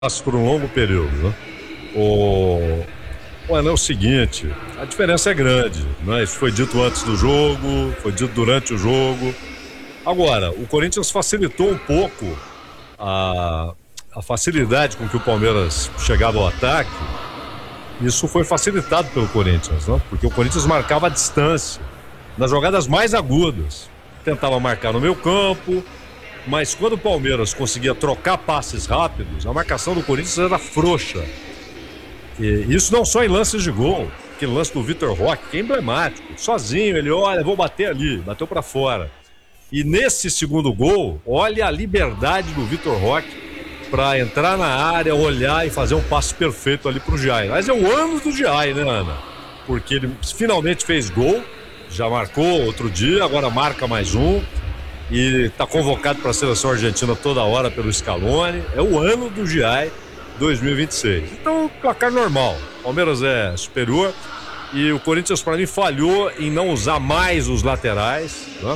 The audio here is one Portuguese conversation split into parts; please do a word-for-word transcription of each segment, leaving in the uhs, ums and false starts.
por um longo período, né? O... Mano, é o seguinte, a diferença é grande, né? Isso foi dito antes do jogo, foi dito durante o jogo. Agora, o Corinthians facilitou um pouco a, a facilidade com que o Palmeiras chegava ao ataque. Isso foi facilitado pelo Corinthians, né? Porque o Corinthians marcava a distância nas jogadas mais agudas. Tentava marcar no meio campo, mas quando o Palmeiras conseguia trocar passes rápidos, a marcação do Corinthians era frouxa. E isso não só em lances de gol, aquele lance do Vitor Roque, que é emblemático. Sozinho, ele olha, vou bater ali, bateu pra fora. E nesse segundo gol, olha a liberdade do Vitor Roque pra entrar na área, olhar e fazer um passe perfeito ali pro Giai. Mas é o ano do Giai, né, Ana? Porque ele finalmente fez gol, já marcou outro dia, agora marca mais um. E está convocado para a seleção argentina toda hora pelo Scaloni. É o ano do Giai dois mil e vinte e seis. Então, placar normal. Palmeiras é superior e o Corinthians, para mim, falhou em não usar mais os laterais, né?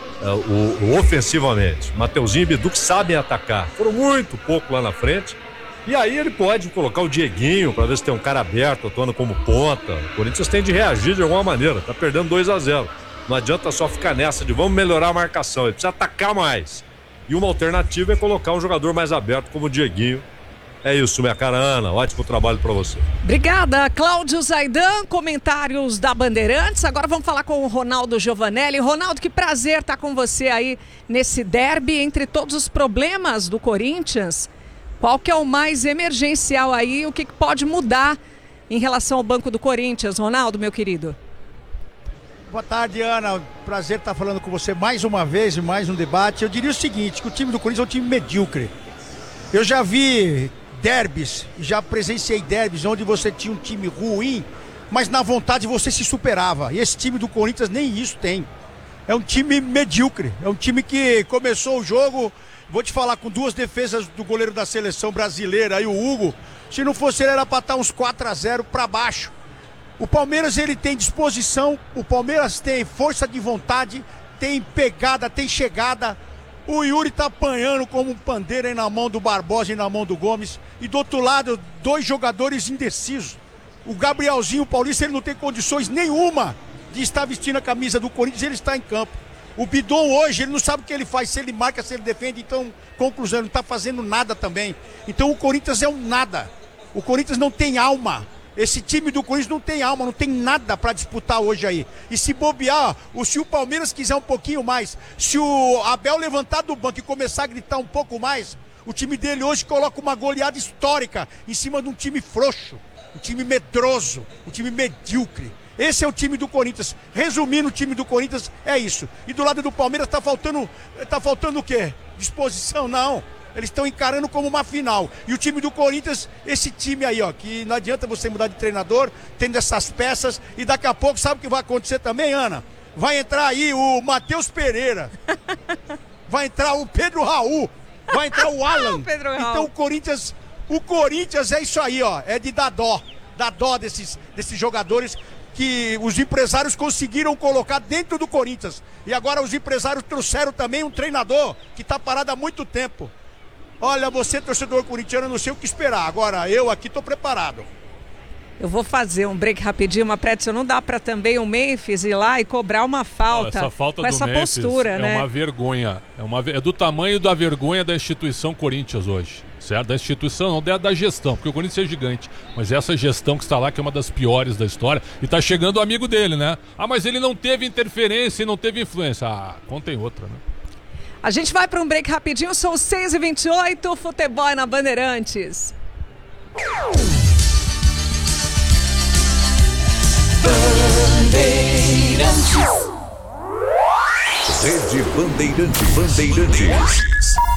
o, o ofensivamente. Mateuzinho e Bidu que sabem atacar. Foram muito pouco lá na frente. E aí ele pode colocar o Dieguinho para ver se tem um cara aberto, atuando como ponta. O Corinthians tem de reagir de alguma maneira. Tá perdendo dois a zero. Não adianta só ficar nessa de vamos melhorar a marcação, ele precisa atacar mais. E uma alternativa é colocar um jogador mais aberto como o Dieguinho. É isso, minha cara Ana, ótimo trabalho para você. Obrigada, Cláudio Zaidan, comentários da Bandeirantes. Agora vamos falar com o Ronaldo Giovanelli. Ronaldo, que prazer estar com você aí nesse derby. Entre todos os problemas do Corinthians, qual que é o mais emergencial aí? O que, que pode mudar em relação ao banco do Corinthians, Ronaldo, meu querido? Boa tarde, Ana. Prazer estar falando com você mais uma vez, em mais um debate. Eu diria o seguinte, que o time do Corinthians é um time medíocre. Eu já vi derbys, já presenciei derbys onde você tinha um time ruim, mas na vontade você se superava. E esse time do Corinthians nem isso tem. É um time medíocre. É um time que começou o jogo, vou te falar, com duas defesas do goleiro da seleção brasileira, aí o Hugo. Se não fosse ele, era para estar uns quatro a zero para baixo. O Palmeiras, ele tem disposição, o Palmeiras tem força de vontade, tem pegada, tem chegada. O Yuri tá apanhando como um pandeiro aí na mão do Barbosa e na mão do Gomes. E do outro lado, dois jogadores indecisos. O Gabrielzinho, o Paulista, ele não tem condições nenhuma de estar vestindo a camisa do Corinthians, ele está em campo. O Bidon hoje, ele não sabe o que ele faz, se ele marca, se ele defende, então, conclusão, ele não tá fazendo nada também. Então o Corinthians é um nada. O Corinthians não tem alma. Esse time do Corinthians não tem alma, não tem nada para disputar hoje aí. E se bobear, o, se o Palmeiras quiser um pouquinho mais, se o Abel levantar do banco e começar a gritar um pouco mais, o time dele hoje coloca uma goleada histórica em cima de um time frouxo, um time medroso, um time medíocre. Esse é o time do Corinthians. Resumindo, o time do Corinthians é isso. E do lado do Palmeiras tá faltando, tá faltando o quê? Disposição? Não. Eles estão encarando como uma final. E o time do Corinthians, esse time aí, ó, que não adianta você mudar de treinador, tendo essas peças, e daqui a pouco, sabe o que vai acontecer também, Ana? Vai entrar aí o Matheus Pereira, vai entrar o Pedro Raul, vai entrar o Alan. Pedro Raul. Então o Corinthians, o Corinthians é isso aí, ó, é de dar dó, dar dó desses, desses jogadores que os empresários conseguiram colocar dentro do Corinthians. E agora os empresários trouxeram também um treinador que está parado há muito tempo. Olha, você, torcedor corintiano, não sei o que esperar. Agora, eu aqui tô preparado. Eu vou fazer um break rapidinho, uma pré não dá para também o Memphis ir lá e cobrar uma falta, essa falta com do essa Memphis postura, é né? uma vergonha. É, uma, é do tamanho da vergonha da instituição Corinthians hoje. Certo? Da instituição, não da, da gestão, porque o Corinthians é gigante. Mas essa gestão que está lá, que é uma das piores da história, e tá chegando o amigo dele, né? Ah, mas ele não teve interferência e não teve influência. Ah, contem outra, né? A gente vai para um break rapidinho, são seis e vinte e oito, Futebol na Bandeirantes. Bandeirantes. Rede Bandeirantes. Bandeirantes.